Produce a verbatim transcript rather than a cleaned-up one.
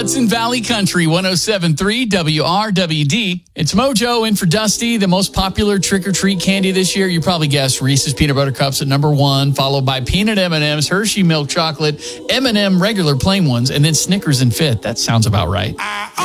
Hudson Valley Country, one oh seven point three W R W D. It's Mojo in for Dusty. The most popular trick-or-treat candy this year, you probably guessed Reese's Peanut Butter Cups at number one, followed by Peanut M and M's, Hershey Milk Chocolate, M and M regular plain ones, and then Snickers in fifth. That sounds about right.